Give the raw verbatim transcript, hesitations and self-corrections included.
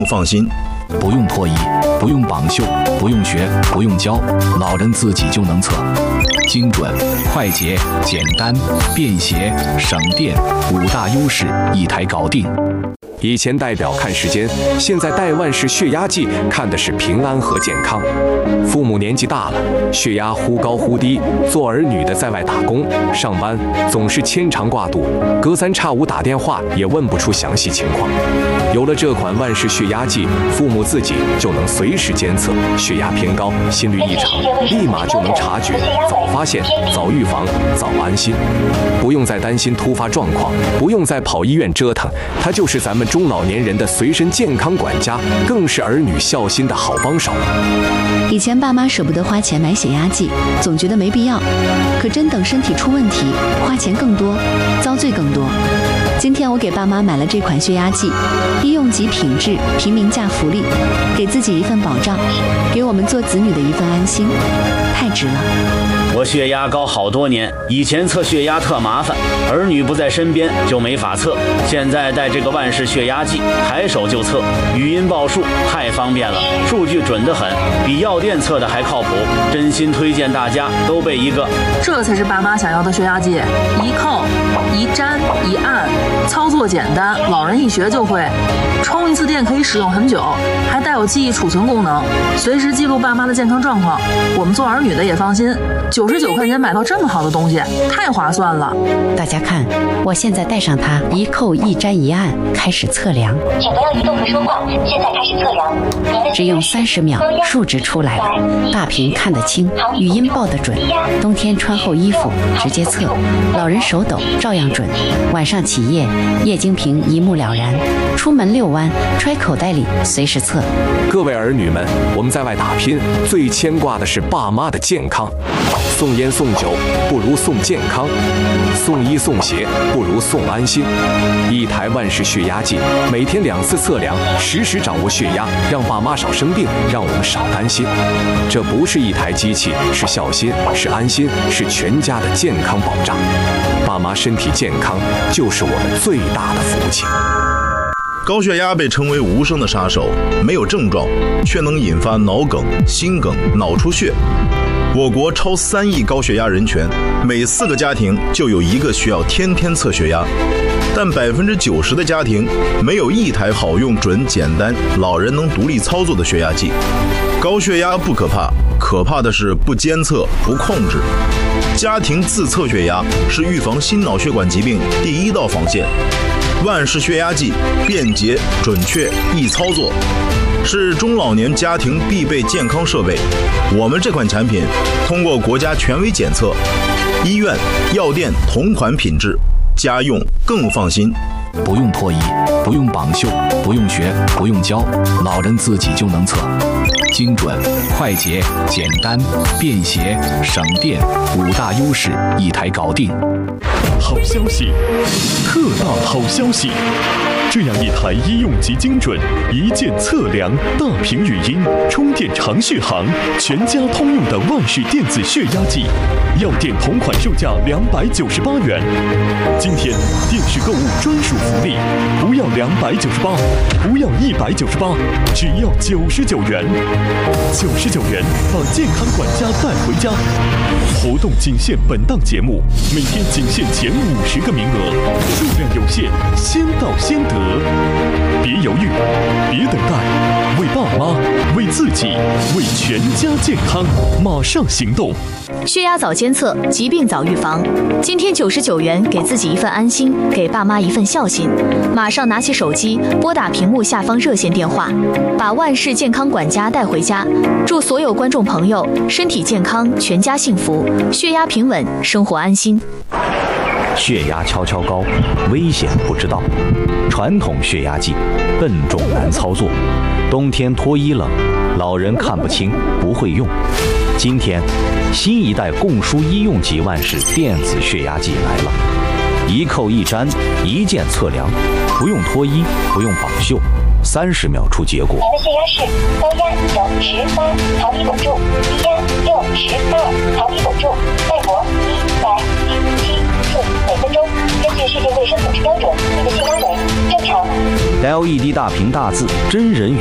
放心， 不用脱衣，不用绑绣，不用学，不用教，老人自己就能测。精准、快捷、简单、便携、省电，五大优势一台搞定。 以前戴表看时间，现在戴万氏血压计看的是平安和健康。父母年纪大了，血压忽高忽低，做儿女的在外打工上班，总是牵肠挂肚，隔三差五打电话也问不出详细情况。有了这款万氏血压计，父母自己就能随时监测血压偏高、心率异常，立马就能察觉，早发现、早预防、早安心，不用再担心突发状况，不用再跑医院折腾，它就是咱们中老年人的随身健康管家，更是儿女孝心的好帮手。 以前爸妈舍不得花钱买血压计，总觉得没必要，可真等身体出问题，花钱更多，遭罪更多。今天我给爸妈买了这款血压计，医用级品质，平民价福利，给自己一份保障，给我们做子女的一份安心，太值了。 我血压高好多年，以前测血压特麻烦，儿女不在身边就没法测。现在带这个万氏血压计，抬手就测，语音报数，太方便了，数据准得很，比药店测的还靠谱。真心推荐大家都备一个。 这才是爸妈想要的血压计，一扣、一粘、一按，操作简单，老人一学就会。充一次电可以使用很久，还带有记忆储存功能，随时记录爸妈的健康状况。我们做儿女的也放心。九十九块钱买到这么好的东西，太划算了！ 大家看，我现在带上它，一扣一粘一按，开始测量。 请不要移动和说话，现在开始测量。 只用三十秒，数值出来了，大屏看得清，语音报得准。冬天穿厚衣服直接测，老人手抖照样准。晚上起夜，液晶屏一目了然。出门遛弯，揣口袋里随时测。 各位儿女们，我们在外打拼，最牵挂的是爸妈的健康。送烟送酒不如送健康，送衣送鞋不如送安心。一台万氏血压计，每天两次测量，实时掌握血压，让爸妈少生病，让我们少担心。这不是一台机器，是孝心，是安心，是全家的健康保障。爸妈身体健康，就是我们最大的福气。 高血压被称为无声的杀手，没有症状，却能引发脑梗、心梗、脑出血。我国超三亿高血压人群，每四个家庭就有一个需要天天测血压，但百分之九十的家庭没有一台好用、准、简单、老人能独立操作的血压计。高血压不可怕，可怕的是不监测、不控制。家庭自测血压是预防心脑血管疾病第一道防线。万氏血压计便捷、准确、易操作，是中老年家庭必备健康设备。我们这款产品通过国家权威检测，医院、药店同款品质，家用更放心。 不用脱衣，不用绑绣，不用学，不用教，老人自己就能测。精准、快捷、简单、便携、省电，五大优势一台搞定。 好消息，特大好消息！这样一台医用级精准、一键测量、大屏语音、充电长续航、全家通用的万氏电子血压计，药店同款售价两百九十八元。今天电视购物专属福利，不要两百九十八，不要一百九十八，只要九十九元。九十九元把健康管家带回家。活动仅限本档节目，每天仅限前五十个名额，数量有限，先到先得。别犹豫，别等待，为爸妈，为自己，为全家健康，马上行动！ 血压早监测，疾病早预防。今天九十九元，给自己一份安心，给爸妈一份孝心。马上拿起手机，拨打屏幕下方热线电话，把万氏健康管家带回家。祝所有观众朋友身体健康，全家幸福，血压平稳，生活安心。 血压悄悄高，危险不知道。传统血压计笨重难操作，冬天脱衣冷，老人看不清不会用。今天新一代供输医用级万氏电子血压计来了，一扣一粘，一键测量，不用脱衣，不用绑绣，三十秒出结果。 您的血压是高压有十八毫米汞柱，低压六十二毫米汞柱，脉搏一百一七次每分钟。根据世界卫生组织标准，你的血压为正常。 L E D 大屏大字真人语